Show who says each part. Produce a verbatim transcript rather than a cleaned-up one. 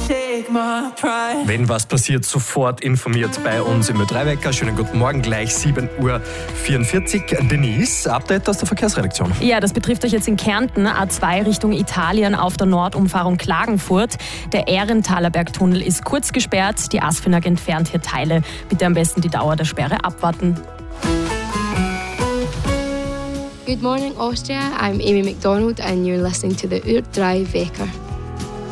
Speaker 1: Wenn was passiert, sofort informiert bei uns im Ö drei Wecker. Schönen guten Morgen, gleich sieben Uhr vierundvierzig. Denise, Update aus der Verkehrsredaktion.
Speaker 2: Ja, das betrifft euch jetzt in Kärnten, A zwei Richtung Italien auf der Nordumfahrung Klagenfurt. Der Ehrenthaler Bergtunnel ist kurz gesperrt, die ASFINAG entfernt hier Teile. Bitte am besten die Dauer der Sperre abwarten.
Speaker 3: Good morning, Austria. I'm Amy McDonald and you're listening to the Ö drei Wecker.